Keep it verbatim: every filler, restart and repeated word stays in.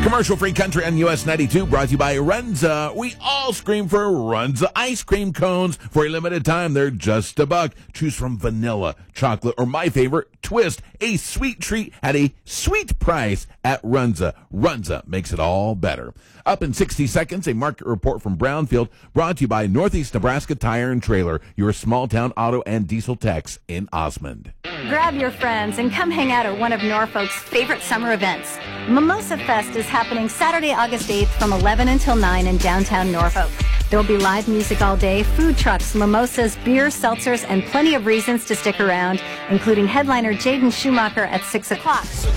Commercial-free country on U S ninety-two, brought to you by Runza. We all scream for Runza ice cream cones. For a limited time, they're just a buck. Choose from vanilla, chocolate, or my favorite, twist. A sweet treat at a sweet price at Runza. Runza makes it all better. Up in sixty seconds, a market report from Brownfield, brought to you by Northeast Nebraska Tire and Trailer, your small-town auto and diesel techs in Osmond. Grab your friends and come hang out at one of Norfolk's favorite summer events. Mimosa Fest is happening Saturday, August eighth from eleven until nine in downtown Norfolk. There will be live music all day, food trucks, mimosas, beer, seltzers, and plenty of reasons to stick around, including headliner Jaden Schumacher at six o'clock.